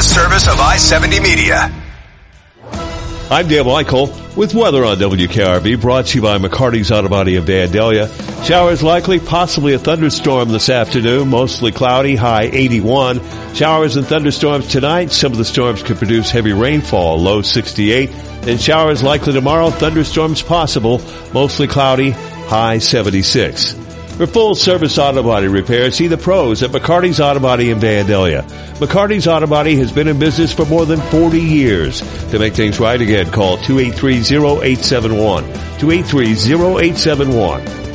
a service of I-70 Media. I'm Dan Michael with weather on WKRB, brought to you by McCarty's Auto Body of Vandalia. Showers likely, possibly a thunderstorm this afternoon, mostly cloudy, high 81. Showers and thunderstorms tonight. Some of the storms could produce heavy rainfall, low 68. Then showers likely tomorrow, thunderstorms possible, mostly cloudy, high 76. For full-service auto body repairs, see the pros at McCarty's Auto Body in Vandalia. McCarty's Auto Body has been in business for more than 40 years. To make things right again, call 283-0871. 283-0871.